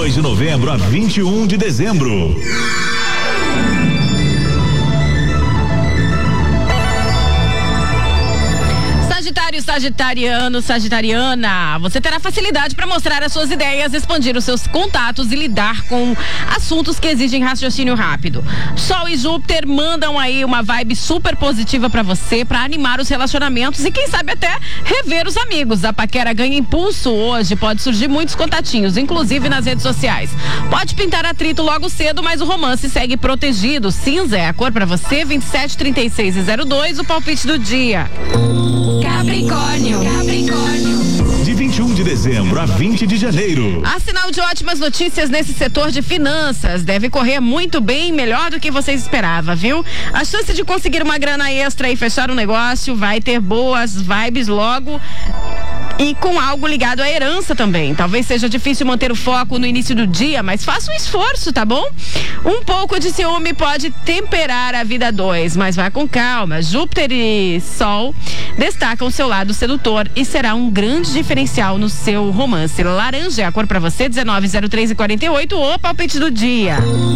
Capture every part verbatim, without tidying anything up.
dois de novembro a vinte e um de dezembro. Sagitário, sagitariano, sagitariana, você terá facilidade para mostrar as suas ideias, expandir os seus contatos e lidar com assuntos que exigem raciocínio rápido. Sol e Júpiter mandam aí uma vibe super positiva para você, para animar os relacionamentos e quem sabe até rever os amigos. A paquera ganha impulso hoje, pode surgir muitos contatinhos, inclusive nas redes sociais. Pode pintar atrito logo cedo, mas o romance segue protegido. Cinza é a cor para você, vinte e sete, trinta e seis e zero dois, o palpite do dia. Capricórnio, Capricórnio. De vinte e um de dezembro a vinte de janeiro. Há sinal de ótimas notícias nesse setor de finanças. Deve correr muito bem, melhor do que vocês esperavam, viu? A chance de conseguir uma grana extra e fechar um negócio vai ter boas vibes logo. E com algo ligado à herança também. Talvez seja difícil manter o foco no início do dia, mas faça um esforço, tá bom? Um pouco de ciúme pode temperar a vida a dois, mas vai com calma. Júpiter e Sol destacam o seu lado sedutor e será um grande diferencial no seu romance. Laranja é a cor pra você, dezenove, zero três e quarenta e oito, o palpite do dia.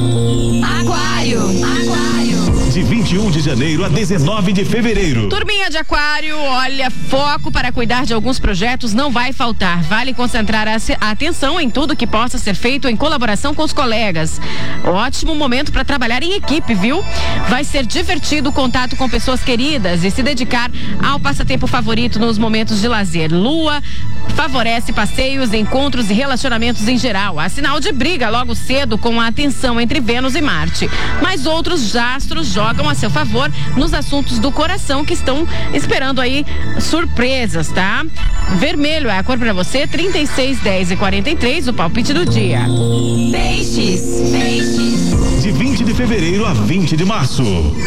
Aquário, Aquário. De vinte e um de janeiro a dezenove de fevereiro. Turminha de Aquário, olha, foco para cuidar de alguns projetos não vai faltar. Vale concentrar a, a atenção em tudo que possa ser feito em colaboração com os colegas. Ótimo momento para trabalhar em equipe, viu? Vai ser divertido o contato com pessoas queridas e se dedicar ao passatempo favorito nos momentos de lazer. Lua favorece passeios, encontros e relacionamentos em geral. Há sinal de briga logo cedo com a tensão entre Vênus e Marte. Mas outros astros jogam a seu favor nos assuntos do coração que estão esperando aí surpresas, tá? Vermelho é a cor pra você, trinta e seis, dez e quarenta e três, o palpite do dia. Peixes, peixes. De vinte de fevereiro a vinte de março.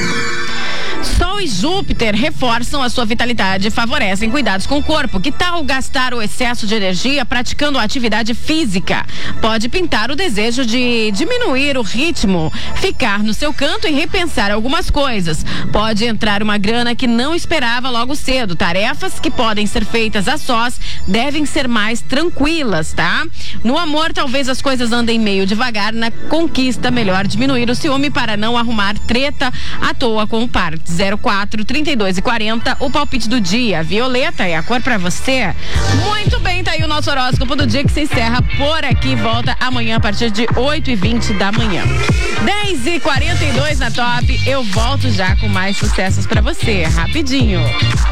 Sol e Júpiter reforçam a sua vitalidade e favorecem cuidados com o corpo. Que tal gastar o excesso de energia praticando atividade física? Pode pintar o desejo de diminuir o ritmo, ficar no seu canto e repensar algumas coisas. Pode entrar uma grana que não esperava logo cedo. Tarefas que podem ser feitas a sós devem ser mais tranquilas, tá? No amor, talvez as coisas andem meio devagar. Na conquista, melhor diminuir o ciúme para não arrumar treta à toa com o par. zero quatro, trinta e dois e quarenta, o palpite do dia. Violeta é a cor pra você. Muito bem, tá aí o nosso horóscopo do dia que se encerra por aqui. Volta amanhã a partir de oito e vinte da manhã. dez e quarenta e dois na Top. Eu volto já com mais sucessos pra você. Rapidinho.